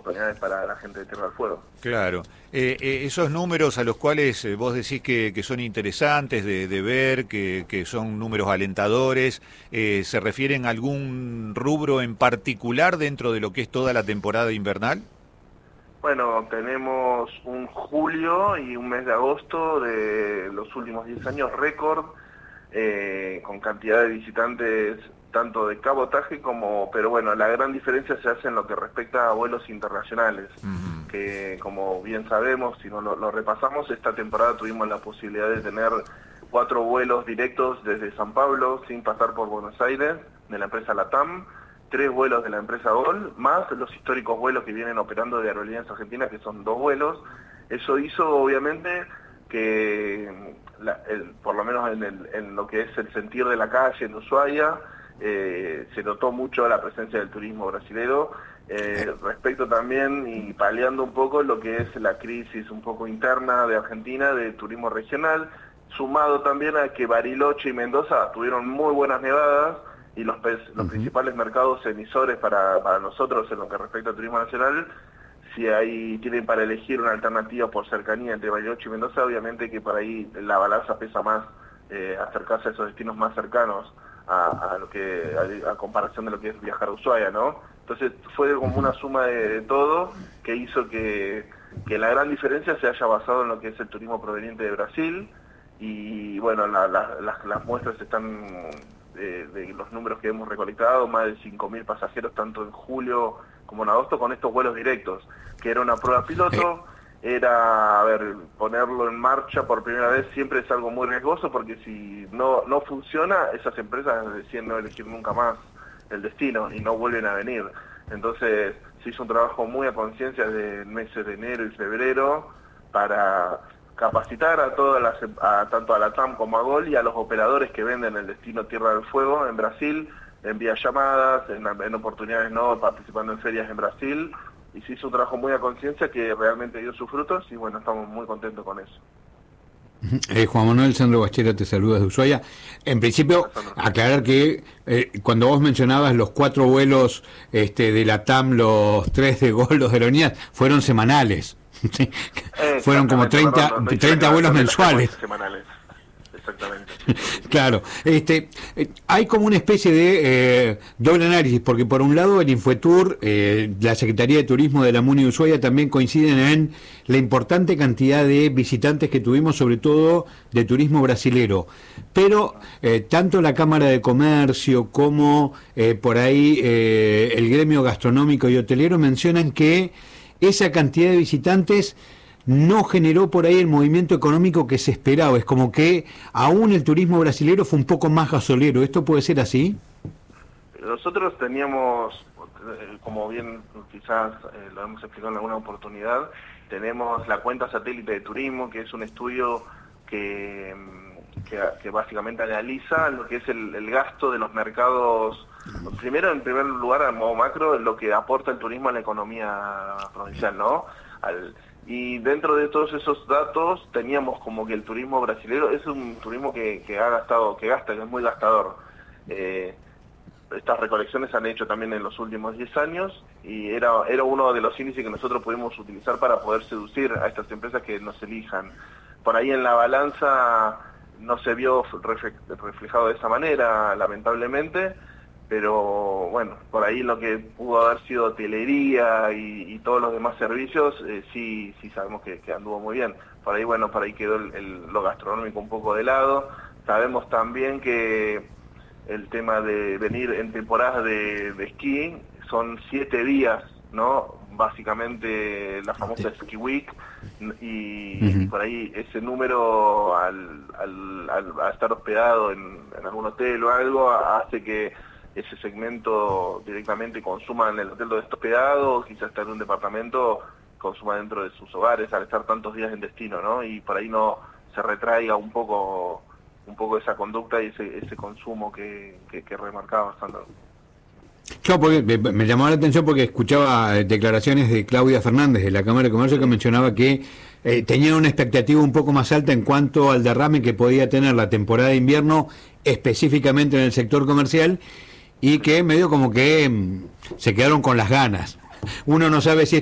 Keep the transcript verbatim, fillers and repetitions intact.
oportunidades para la gente de Tierra del Fuego. Claro. Eh, eh, esos números a los cuales eh, vos decís que, que son interesantes de, de ver, que, que son números alentadores, eh, ¿se refieren a algún rubro en particular dentro de lo que es toda la temporada invernal? Bueno, tenemos un julio y un mes de agosto de los últimos diez años récord, eh, con cantidad de visitantes tanto de cabotaje como, pero bueno, la gran diferencia se hace en lo que respecta a vuelos internacionales, uh-huh. que como bien sabemos, si no lo, lo repasamos, esta temporada tuvimos la posibilidad de tener cuatro vuelos directos desde San Pablo, sin pasar por Buenos Aires, de la empresa LATAM, tres vuelos de la empresa Gol, más los históricos vuelos que vienen operando de Aerolíneas Argentinas, que son dos vuelos. Eso hizo, obviamente, que, la, el, por lo menos en, el, en lo que es el sentir de la calle en Ushuaia, eh, se notó mucho la presencia del turismo brasilero, eh, respecto también y paliando un poco lo que es la crisis un poco interna de Argentina de turismo regional, sumado también a que Bariloche y Mendoza tuvieron muy buenas nevadas, y los, los uh-huh. principales mercados emisores para, para nosotros en lo que respecta al turismo nacional, si ahí tienen para elegir una alternativa por cercanía entre Bariloche y Mendoza, obviamente que por ahí la balanza pesa más, eh, acercarse a esos destinos más cercanos a, a lo que a, a comparación de lo que es viajar a Ushuaia, ¿no? Entonces fue como una suma de, de todo que hizo que, que la gran diferencia se haya basado en lo que es el turismo proveniente de Brasil, y bueno, la, la, las, las muestras están de, de los números que hemos recolectado, más de cinco mil pasajeros tanto en julio como en agosto con estos vuelos directos, que era una prueba piloto. Era, a ver, ponerlo en marcha por primera vez siempre es algo muy riesgoso, porque si no no funciona, esas empresas deciden no elegir nunca más el destino y no vuelven a venir. Entonces se hizo un trabajo muy a conciencia de meses de enero y febrero para capacitar a todas las, a, tanto a la TAM como a Gol y a los operadores que venden el destino Tierra del Fuego en Brasil, en vía llamadas, en, en oportunidades no, participando en ferias en Brasil. Y se hizo un trabajo muy a conciencia que realmente dio sus frutos, y bueno, estamos muy contentos con eso. Eh, Juan Manuel Sandro Bachera te saluda desde Ushuaia. En principio, aclarar que eh, cuando vos mencionabas los cuatro vuelos este, de la TAM, los tres de Gol, los de Aerolíneas, fueron semanales. ¿Sí? Fueron como treinta, perdón, no, no treinta vuelos mensuales. Semanales. Exactamente. Claro, este, eh, hay como una especie de eh, doble análisis, porque por un lado el Infotour, eh, la Secretaría de Turismo de la Muni de Ushuaia también coinciden en la importante cantidad de visitantes que tuvimos, sobre todo de turismo brasilero, pero eh, tanto la Cámara de Comercio como eh, por ahí eh, el gremio gastronómico y hotelero mencionan que esa cantidad de visitantes no generó por ahí el movimiento económico que se esperaba. Es como que aún el turismo brasilero fue un poco más gasolero. ¿Esto puede ser así? Nosotros teníamos, como bien quizás eh, lo hemos explicado en alguna oportunidad, tenemos la cuenta satélite de turismo, que es un estudio que, que, que básicamente analiza lo que es el, el gasto de los mercados. Primero, en primer lugar, a modo macro, lo que aporta el turismo a la economía provincial, ¿no? Al, y dentro de todos esos datos teníamos como que el turismo brasilero es un turismo que, que ha gastado, que gasta, que es muy gastador. Eh, estas recolecciones se han hecho también en los últimos diez años y era, era uno de los índices que nosotros pudimos utilizar para poder seducir a estas empresas que nos elijan. Por ahí en la balanza no se vio reflejado de esa manera, lamentablemente, pero bueno, por ahí lo que pudo haber sido hotelería y, y todos los demás servicios, eh, sí sí sabemos que, que anduvo muy bien. Por ahí, bueno, por ahí quedó el, el, lo gastronómico un poco de lado. Sabemos también que el tema de venir en temporadas de, de esquí son siete días, ¿no? Básicamente la famosa Ski Week, y, uh-huh. y por ahí ese número al, al, al, al estar hospedado en, en algún hotel o algo hace que ese segmento directamente consuma en el hotel donde está hospedado, quizás está en un departamento, consuma dentro de sus hogares al estar tantos días en destino, ¿no? Y por ahí no se retraiga un poco un poco esa conducta y ese, ese consumo que, que, que remarcaba Sandro. Yo porque me, me llamaba la atención porque escuchaba declaraciones de Claudia Fernández de la Cámara de Comercio que mencionaba que eh, tenía una expectativa un poco más alta en cuanto al derrame que podía tener la temporada de invierno, específicamente en el sector comercial, y que medio como que mmm, se quedaron con las ganas. Uno no sabe si